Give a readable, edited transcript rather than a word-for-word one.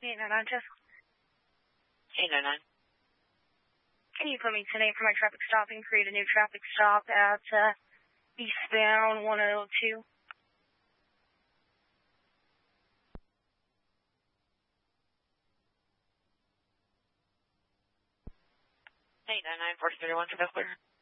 899 Tesla. 899. Can you put me today for my traffic stop and create a new traffic stop at eastbound 102? 899 1431 to Bethlehem.